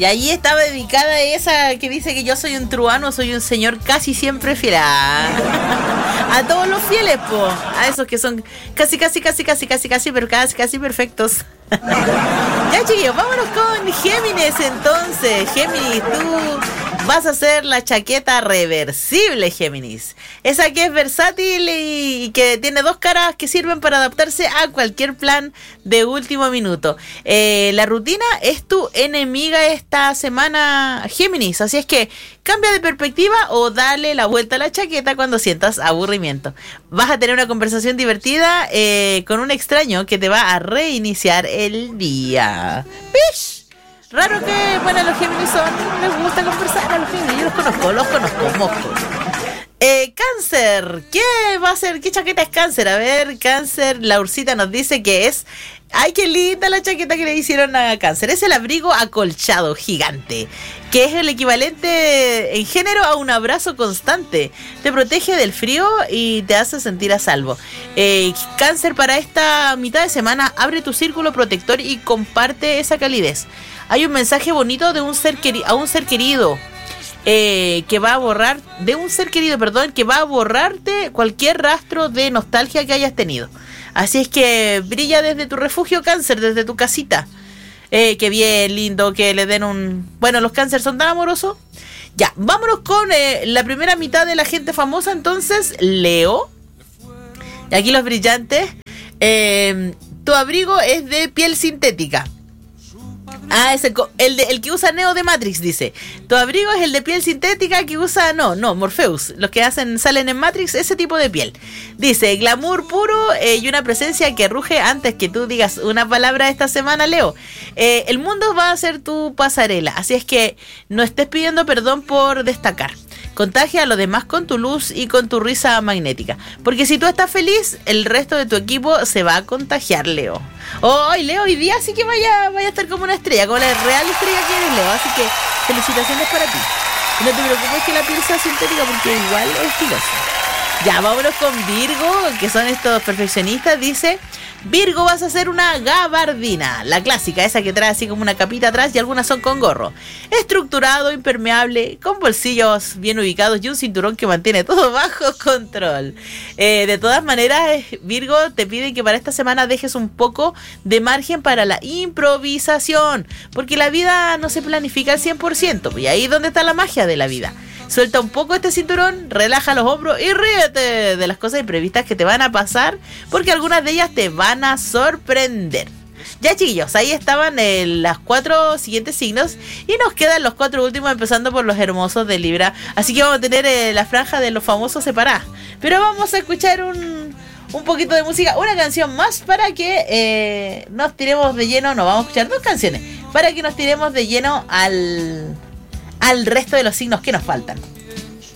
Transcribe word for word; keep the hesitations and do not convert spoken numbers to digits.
Y ahí estaba dedicada esa que dice que yo soy un truano, soy un señor casi siempre fiel. A, a todos los fieles, po. A esos que son casi, casi, casi, casi, casi, casi, pero casi, casi perfectos. Ya, chiquillos, vámonos con Géminis entonces. Géminis, tú vas a hacer la chaqueta reversible, Géminis. Esa que es versátil y, y que tiene dos caras que sirven para adaptarse a cualquier plan de último minuto. Eh, la rutina es tu enemiga esta semana, Géminis. Así es que cambia de perspectiva o dale la vuelta a la chaqueta cuando sientas aburrimiento. Vas a tener una conversación divertida eh, con un extraño que te va a reiniciar el día. ¡Pish! Raro que, bueno, los Géminis son, les gusta conversar a los Géminis, yo los conozco, los conozco, moscos. Eh, Cáncer, ¿qué va a ser? ¿Qué chaqueta es Cáncer? A ver, Cáncer, la Ursita nos dice que es... ¡Ay, qué linda la chaqueta que le hicieron a Cáncer! Es el abrigo acolchado gigante, que es el equivalente en género a un abrazo constante. Te protege del frío y te hace sentir a salvo. Eh, Cáncer, para esta mitad de semana, abre tu círculo protector y comparte esa calidez. Hay un mensaje bonito de un ser queri- a un ser querido. Eh, que va a borrar, de un ser querido, perdón, que va a borrarte cualquier rastro de nostalgia que hayas tenido. Así es que brilla desde tu refugio, Cáncer, desde tu casita. Eh, que bien lindo, que le den un... Bueno, los Cáncer son tan amorosos. Ya, vámonos con eh, la primera mitad de la gente famosa, entonces, Leo. Y aquí los brillantes. Eh, tu abrigo es de piel sintética. Ah, es el, el, de, el que usa Neo de Matrix, dice. Tu abrigo es el de piel sintética que usa... No, no, Morpheus. Los que hacen salen en Matrix, ese tipo de piel. Dice, glamour puro eh, y una presencia que ruge antes que tú digas una palabra esta semana, Leo. Eh, el mundo va a ser tu pasarela, así es que no estés pidiendo perdón por destacar. Contagia a los demás con tu luz y con tu risa magnética. Porque si tú estás feliz, el resto de tu equipo se va a contagiar, Leo. Hoy, oh, Leo, hoy día sí que vaya, vaya a estar como una estrella, como la real estrella que eres, Leo. Así que felicitaciones para ti. Y no te preocupes que la piel sea sintética porque igual es filosa. Ya, vámonos con Virgo, que son estos perfeccionistas. Dice, Virgo, vas a hacer una gabardina, la clásica, esa que trae así como una capita atrás y algunas son con gorro. Estructurado, impermeable, con bolsillos bien ubicados y un cinturón que mantiene todo bajo control. Eh, de todas maneras, Virgo, te piden que para esta semana dejes un poco de margen para la improvisación, porque la vida no se planifica al cien por ciento, y ahí es donde está la magia de la vida. Suelta un poco este cinturón, relaja los hombros y ríete de las cosas imprevistas que te van a pasar, porque algunas de ellas te van a sorprender. Ya, chiquillos, ahí estaban eh, las cuatro siguientes signos y nos quedan los cuatro últimos, empezando por los hermosos de Libra. Así que vamos a tener eh, la franja de los famosos separada. Pero vamos a escuchar un, un poquito de música, una canción más para que eh, nos tiremos de lleno. Nos vamos a escuchar dos canciones para que nos tiremos de lleno al... al resto de los signos que nos faltan.